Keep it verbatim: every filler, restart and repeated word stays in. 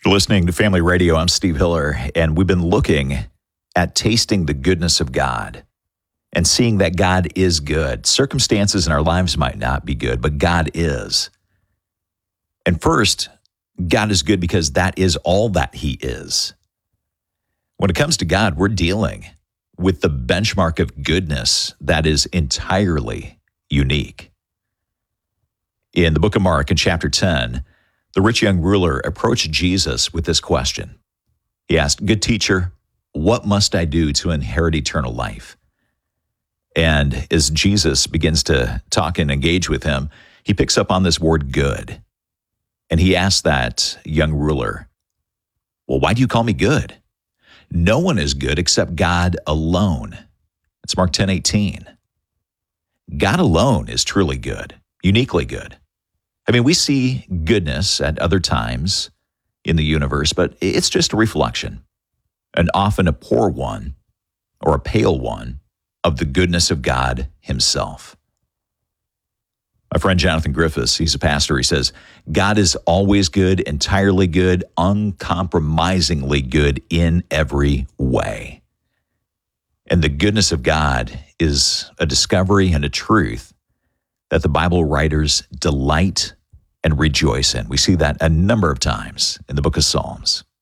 You're listening to Family Radio. I'm Steve Hiller, and we've been looking at tasting the goodness of God and seeing that God is good. Circumstances in our lives might not be good, but God is. And first, God is good because that is all that He is. When it comes to God, we're dealing with the benchmark of goodness that is entirely unique. In the book of Mark, in chapter ten, the rich young ruler approached Jesus with this question. He asked, "Good teacher, what must I do to inherit eternal life?" And as Jesus begins to talk and engage with him, he picks up on this word good. And he asks that young ruler, "Well, why do you call me good? No one is good except God alone." It's Mark ten eighteen. God alone is truly good, uniquely good. I mean, we see goodness at other times in the universe, but it's just a reflection, and often a poor one or a pale one of the goodness of God Himself. My friend Jonathan Griffiths, he's a pastor, he says, God is always good, entirely good, uncompromisingly good in every way. And the goodness of God is a discovery and a truth that the Bible writers delight and rejoice in. We see that a number of times in the book of Psalms.